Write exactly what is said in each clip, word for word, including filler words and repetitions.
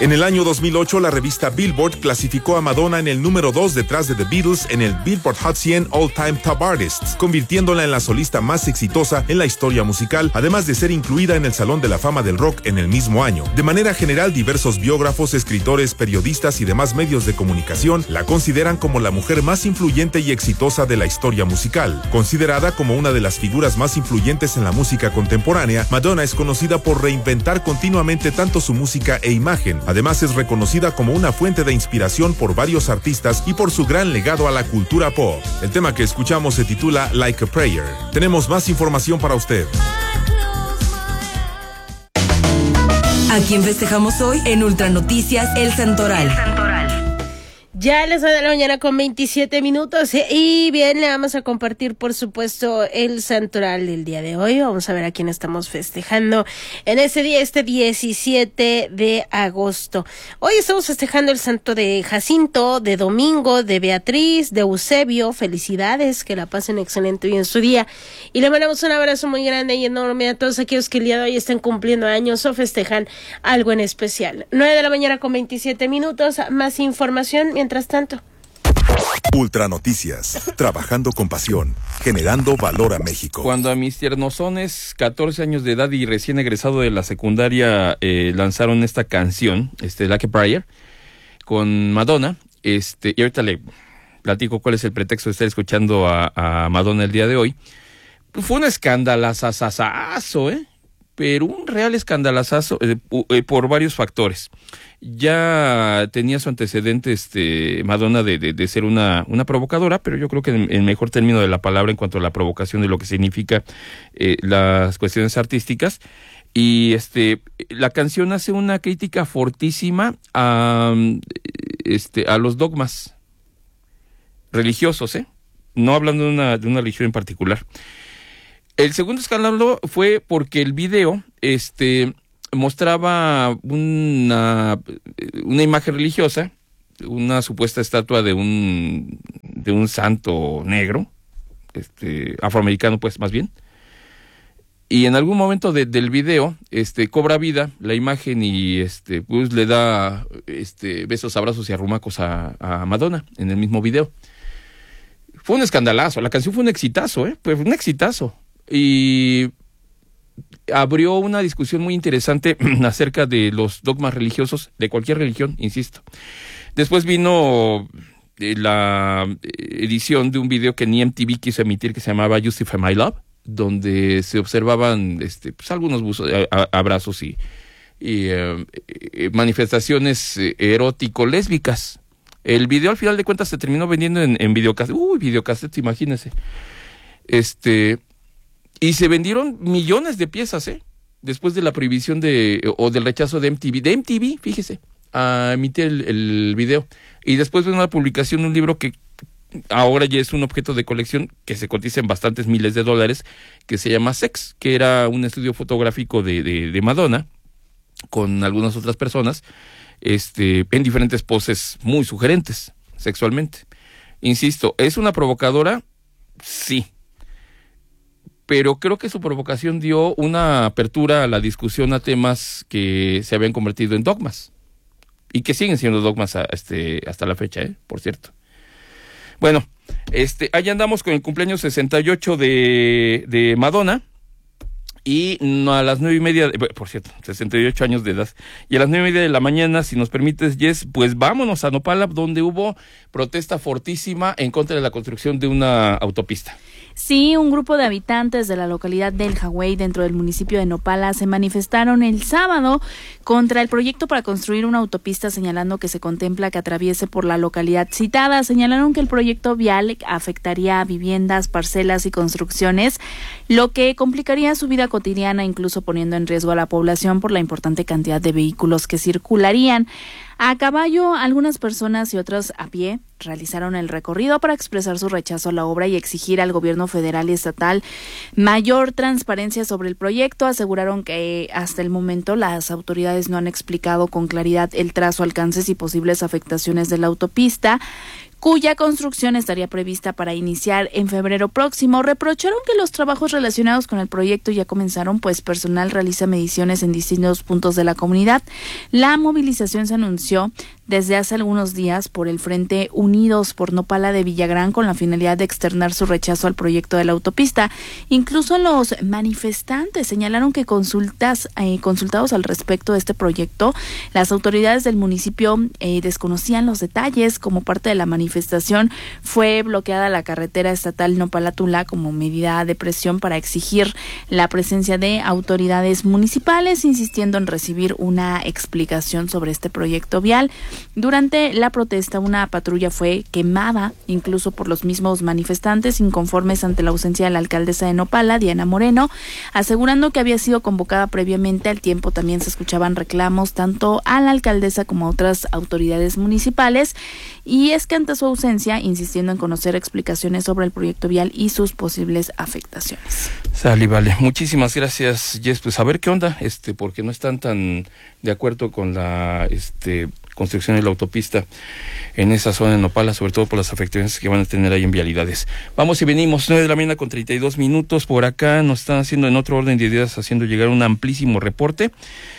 En el año dos mil ocho, la revista Billboard clasificó a Madonna en el número dos detrás de The Beatles en el Billboard Hot cien All Time Top Artists, convirtiéndola en la solista más exitosa en la historia musical, además de ser incluida en el Salón de la Fama del Rock en el mismo año. De manera general, diversos biógrafos, escritores, periodistas y demás medios de comunicación la consideran como la mujer más influyente y exitosa de la historia musical. Considerada como una de las figuras más influyentes en la música contemporánea, Madonna es conocida por reinventar continuamente tanto su música e imagen. Además, es reconocida como una fuente de inspiración por varios artistas y por su gran legado a la cultura pop. El tema que escuchamos se titula Like a Prayer. Tenemos más información para usted. ¿A quién festejamos hoy? En Ultra Noticias, El Santoral. El Santoral. Ya les doy de la mañana con veintisiete minutos y bien, le vamos a compartir por supuesto el santoral del día de hoy. Vamos a ver a quién estamos festejando en ese día, este diecisiete de agosto. Hoy estamos festejando el santo de Jacinto, de Domingo, de Beatriz, de Eusebio. Felicidades, que la pasen excelente hoy en su día. Y le mandamos un abrazo muy grande y enorme a todos aquellos que el día de hoy estén cumpliendo años o festejan algo en especial. nueve de la mañana con veintisiete minutos, más información mientras Mientras tanto. Ultra Noticias, trabajando con pasión, generando valor a México. Cuando a mis tiernosones, catorce años de edad y recién egresado de la secundaria, eh, lanzaron esta canción, este, Like a Prayer, con Madonna, este, y ahorita le platico cuál es el pretexto de estar escuchando a, a Madonna el día de hoy. Fue un escandalazazazazo, ¿eh? Pero un real escandalazazo eh, eh, por varios factores. Ya tenía su antecedente este Madonna de, de, de ser una, una provocadora, pero yo creo que en el mejor término de la palabra en cuanto a la provocación de lo que significa eh, las cuestiones artísticas. Y este la canción hace una crítica fortísima a, este, a los dogmas religiosos, ¿eh? No hablando de una, de una religión en particular. El segundo escándalo fue porque el video este, mostraba una, una imagen religiosa, una supuesta estatua de un, de un santo negro, este, afroamericano pues más bien, y en algún momento de, del video este, cobra vida la imagen y este, pues, le da este, besos, abrazos y arrumacos a, a Madonna en el mismo video. Fue un escandalazo, la canción fue un exitazo, ¿eh? Pues un exitazo. Y abrió una discusión muy interesante acerca de los dogmas religiosos de cualquier religión, insisto. Después vino la edición de un video que ni M T V quiso emitir, que se llamaba Justify My Love, donde se observaban este, pues, algunos buzos, a, a, abrazos y, y eh, manifestaciones erótico-lésbicas. El video al final de cuentas se terminó vendiendo en, en videocassette. Uy, videocassette, imagínense. Este... Y se vendieron millones de piezas, ¿eh? Después de la prohibición de o del rechazo de M T V. De M T V, fíjese, a emitir el, el video. Y después de una publicación de un libro que ahora ya es un objeto de colección que se cotiza en bastantes miles de dólares, que se llama Sex, que era un estudio fotográfico de, de, de Madonna con algunas otras personas, este, en diferentes poses muy sugerentes sexualmente. Insisto, ¿es una provocadora? Sí. Pero creo que su provocación dio una apertura a la discusión a temas que se habían convertido en dogmas y que siguen siendo dogmas a, este, hasta la fecha, ¿eh? Por cierto. Bueno, este, ahí andamos con el cumpleaños sesenta y ocho de, de Madonna y a las nueve y media, de, por cierto, sesenta y ocho años de edad, y a las nueve y media de la mañana, si nos permites, Jess, pues vámonos a Nopala, donde hubo protesta fortísima en contra de la construcción de una autopista. Sí, un grupo de habitantes de la localidad del Hawái, dentro del municipio de Nopala, se manifestaron el sábado contra el proyecto para construir una autopista, señalando que se contempla que atraviese por la localidad citada. Señalaron que el proyecto vial afectaría a viviendas, parcelas y construcciones, lo que complicaría su vida cotidiana, incluso poniendo en riesgo a la población por la importante cantidad de vehículos que circularían. A caballo, algunas personas y otras a pie realizaron el recorrido para expresar su rechazo a la obra y exigir al gobierno federal y estatal mayor transparencia sobre el proyecto. Aseguraron que hasta el momento las autoridades no han explicado con claridad el trazo, alcances y posibles afectaciones de la autopista. cuya construcción estaría prevista para iniciar en febrero próximo. Reprocharon que los trabajos relacionados con el proyecto ya comenzaron, pues personal realiza mediciones en distintos puntos de la comunidad. La movilización se anunció desde hace algunos días por el Frente Unidos por Nopala de Villagrán con la finalidad de externar su rechazo al proyecto de la autopista. Incluso los manifestantes señalaron que consultas eh, consultados al respecto de este proyecto, las autoridades del municipio eh, desconocían los detalles. Como parte de la manifestación fue bloqueada la carretera estatal Nopala-Tula como medida de presión para exigir la presencia de autoridades municipales, insistiendo en recibir una explicación sobre este proyecto vial. Durante la protesta, una patrulla fue quemada, incluso por los mismos manifestantes inconformes ante la ausencia de la alcaldesa de Nopala, Diana Moreno, asegurando que había sido convocada previamente. Al tiempo también se escuchaban reclamos tanto a la alcaldesa como a otras autoridades municipales, y es que ante su ausencia, insistiendo en conocer explicaciones sobre el proyecto vial y sus posibles afectaciones. Sale, vale. Muchísimas gracias, Jess. Pues a ver qué onda, este, porque no están tan de acuerdo con la este construcción de la autopista en esa zona de Nopala, sobre todo por las afectaciones que van a tener ahí en vialidades. Vamos y venimos, nueve de la mañana con treinta y dos minutos. Por acá nos están haciendo en otro orden de ideas, haciendo llegar un amplísimo reporte.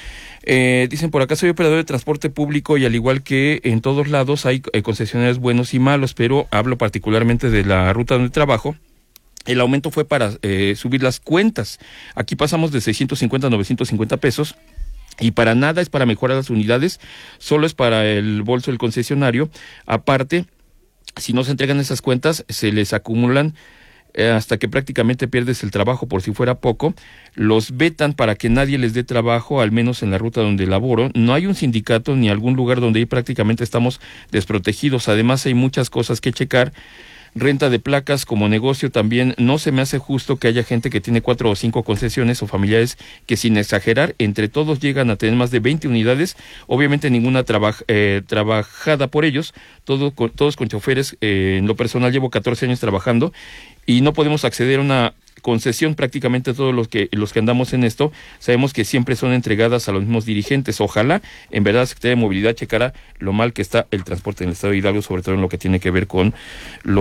Eh, dicen por acá, soy operador de transporte público y al igual que en todos lados hay eh, concesionarios buenos y malos, pero hablo particularmente de la ruta donde trabajo. El aumento fue para eh, subir las cuentas. Aquí pasamos de seiscientos cincuenta a novecientos cincuenta pesos. Y para nada es para mejorar las unidades, solo es para el bolso del concesionario. Aparte, si no se entregan esas cuentas, se les acumulan eh, hasta que prácticamente pierdes el trabajo, por si fuera poco. Los vetan para que nadie les dé trabajo, al menos en la ruta donde laboro. No hay un sindicato ni algún lugar donde ahí prácticamente estamos desprotegidos. Además, hay muchas cosas que checar. Renta de placas como negocio también. No se me hace justo que haya gente que tiene cuatro o cinco concesiones o familiares que, sin exagerar, entre todos llegan a tener más de veinte unidades, obviamente ninguna traba, eh, trabajada por ellos, todo, con, todos con choferes. Eh, en lo personal llevo catorce años trabajando y no podemos acceder a una concesión. Prácticamente todos los que los que andamos en esto sabemos que siempre son entregadas a los mismos dirigentes. Ojalá en verdad la Secretaría de Movilidad checara lo mal que está el transporte en el estado de Hidalgo, sobre todo en lo que tiene que ver con los